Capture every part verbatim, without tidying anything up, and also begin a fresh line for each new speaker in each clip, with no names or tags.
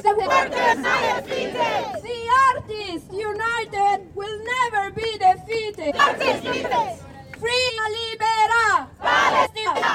The workers are defeated. The artists united will never be defeated. Artists united. Free libera Palestina.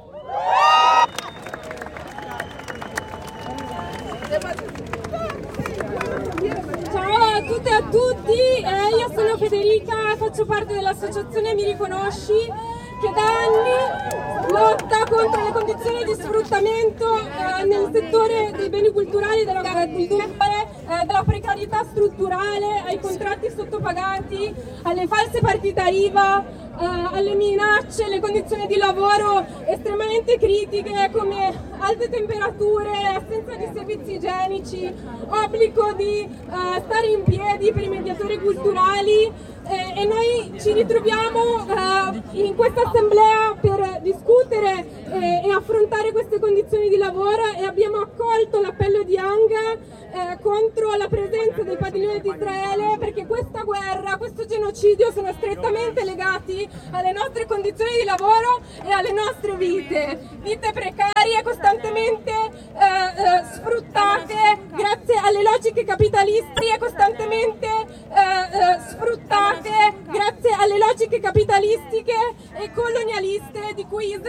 Ciao a tutte e a tutti, eh, io sono Federica, faccio parte dell'associazione Mi Riconosci, che da anni lotta contro le condizioni di sfruttamento eh, nel settore dei beni culturali, della cultura, eh, della precarietà strutturale, ai contratti sottopagati, alle false partite I V A, eh, alle minacce, alle condizioni di lavoro estremamente critiche come alte temperature, assenza di servizi igienici, obbligo di eh, stare in piedi per i mediatori culturali. Eh, e noi ci ritroviamo eh, in questa assemblea per discutere eh, e affrontare queste condizioni di lavoro e abbiamo accolto l'appello di Anga eh, contro la presenza del padiglione di Israele, perché questa guerra, questo genocidio sono strettamente legati alle nostre condizioni di lavoro e alle nostre vite, vite precarie costantemente eh, eh, sfruttate grazie alle logiche capitalistiche, costantemente eh, eh, sfruttate grazie alle logiche capitalistiche e colonialiste di cui Israele